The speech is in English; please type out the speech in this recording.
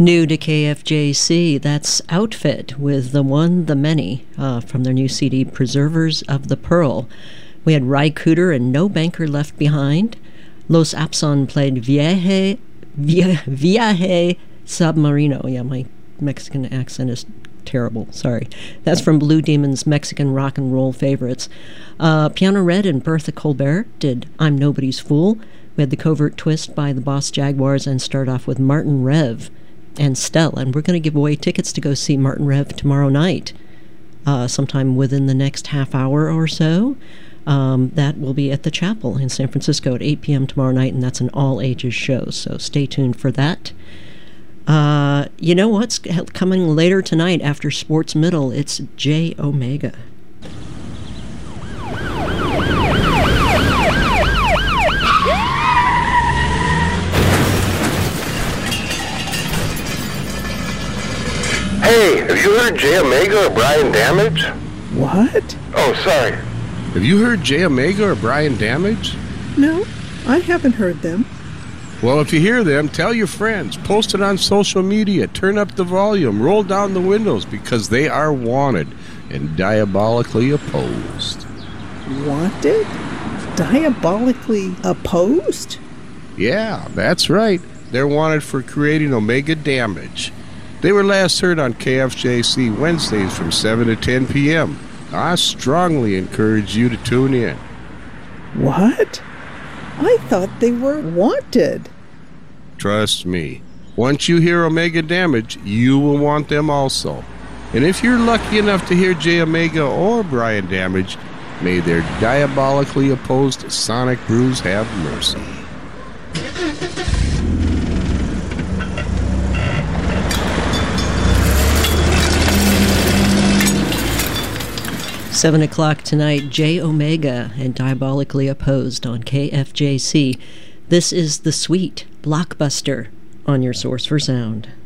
New to KFJC, that's Outfit with The One, The Many from their new CD, Preservers of the Pearl. We had Ry Cooder and No Banker Left Behind. Los Apson played Viaje Submarino. Yeah, my Mexican accent is terrible, sorry. That's from Blue Demon's Mexican rock and roll favorites. Piano Red and Bertha Colbert did I'm Nobody's Fool. We had The Covert Twist by the Boss Jaguars and start off with Martin Rev and Stella. And we're going to give away tickets to go see Martin Rev tomorrow night, sometime within the next half hour or so. That will be at the Chapel in San Francisco at 8 p.m. tomorrow night, and that's an all-ages show, so stay tuned for that. You know what's coming later tonight after Sports Middle? It's J Omega. Hey, have you heard J Omega or Brian Damage? What? Oh, sorry. Have you heard J Omega or Brian Damage? No, I haven't heard them. Well, if you hear them, tell your friends. Post it on social media. Turn up the volume. Roll down the windows because they are wanted and diabolically opposed. Wanted? Diabolically opposed? Yeah, that's right. They're wanted for creating Omega Damage. They were last heard on KFJC Wednesdays from 7 to 10 p.m. I strongly encourage you to tune in. What? I thought they were wanted. Trust me. Once you hear Omega Damage, you will want them also. And if you're lucky enough to hear J Omega or Brian Damage, may their diabolically opposed sonic brews have mercy. Seven o'clock tonight, J Omega and Diabolically Opposed on KFJC. This is The Sweet Blockbuster on your source for sound.